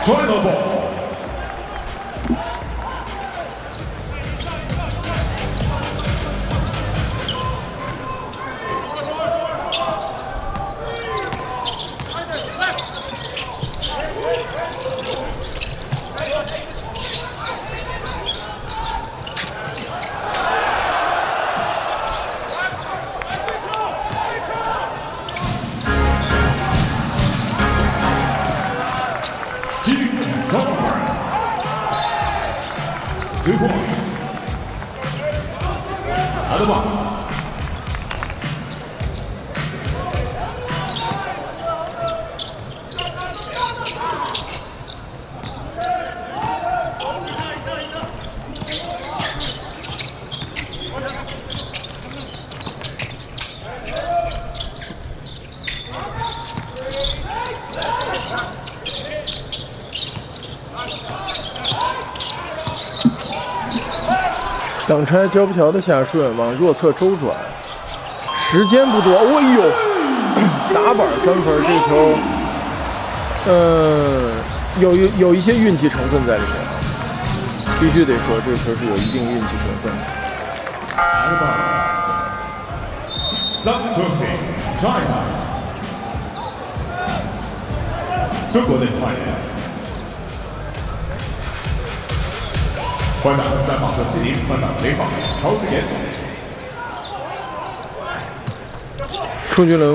Final ball. 2 points. Out of box. 挡拆交不桥的下顺往弱侧周转，时间不多。哦呦，打板3分，这球，有一些运气成分在里面，必须得说这球是有一定运气成分的。 中国队换人。 换挡3号和吉林，换挡0号曹志言。 出局了。